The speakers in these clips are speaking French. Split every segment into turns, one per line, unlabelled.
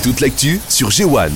Toute l'actu sur G1.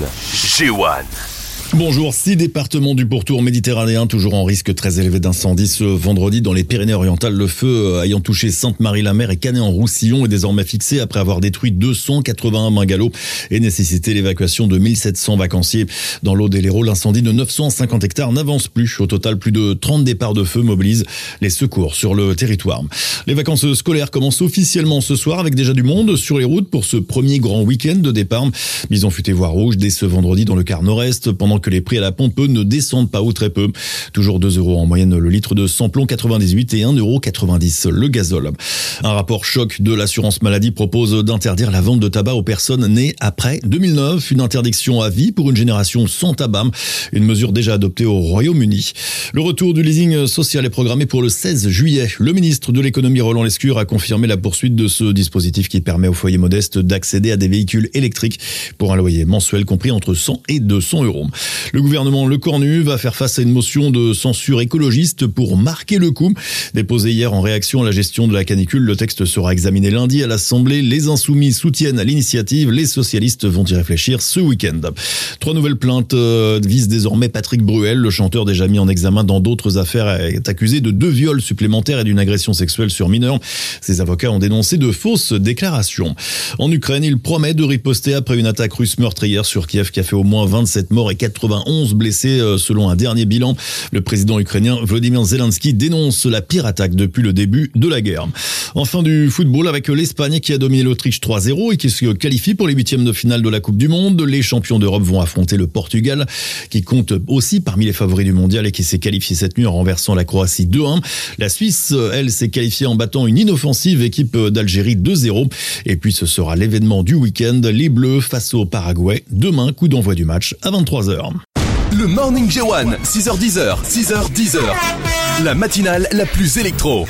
G1.
Bonjour, 6 départements du pourtour méditerranéen toujours en risque très élevé d'incendie ce vendredi dans les Pyrénées-Orientales. Le feu ayant touché Sainte-Marie-la-Mer et Canet-en-Roussillon est désormais fixé après avoir détruit 281 bungalows et nécessité l'évacuation de 1700 vacanciers. Dans l'Aude et l'Hérault, l'incendie de 950 hectares n'avance plus. Au total, plus de 30 départs de feu mobilisent les secours sur le territoire. Les vacances scolaires commencent officiellement ce soir avec déjà du monde sur les routes pour ce premier grand week-end de départ. Bison futé voie rouge dès ce vendredi dans le quart nord-est pendant que les prix à la pompe ne descendent pas ou très peu. Toujours 2 € en moyenne le litre de samplon 98 et 1,90 € le gazole. Un rapport choc de l'assurance maladie propose d'interdire la vente de tabac aux personnes nées après 2009. Une interdiction à vie pour une génération sans tabac. Une mesure déjà adoptée au Royaume-Uni. Le retour du leasing social est programmé pour le 16 juillet. Le ministre de l'économie Roland Lescure a confirmé la poursuite de ce dispositif qui permet aux foyers modestes d'accéder à des véhicules électriques pour un loyer mensuel compris entre 100 et 200 €. Le gouvernement Lecornu va faire face à une motion de censure écologiste pour marquer le coup. Déposé hier en réaction à la gestion de la canicule, le texte sera examiné lundi à l'Assemblée. Les Insoumis soutiennent l'initiative. Les socialistes vont y réfléchir ce week-end. 3 nouvelles plaintes visent désormais Patrick Bruel. Le chanteur déjà mis en examen dans d'autres affaires est accusé de 2 viols supplémentaires et d'une agression sexuelle sur mineurs. Ses avocats ont dénoncé de fausses déclarations. En Ukraine, il promet de riposter après une attaque russe meurtrière sur Kiev qui a fait au moins 27 morts et 91 blessés selon un dernier bilan. Le président ukrainien Volodymyr Zelensky dénonce la pire attaque depuis le début de la guerre. Enfin du football avec l'Espagne qui a dominé l'Autriche 3-0 et qui se qualifie pour les 8e de finale de la Coupe du Monde. Les champions d'Europe vont affronter le Portugal qui compte aussi parmi les favoris du mondial et qui s'est qualifié cette nuit en renversant la Croatie 2-1. La Suisse, elle, s'est qualifiée en battant une inoffensive équipe d'Algérie 2-0. Et puis ce sera l'événement du week-end, les Bleus face au Paraguay. Demain, coup d'envoi du match à 23h.
Le Morning G1, 6h10, 6h10. La matinale la plus électro.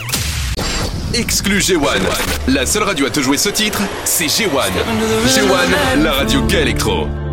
Exclu G1. La seule radio à te jouer ce titre, c'est G1. G1, la radio qu'électro.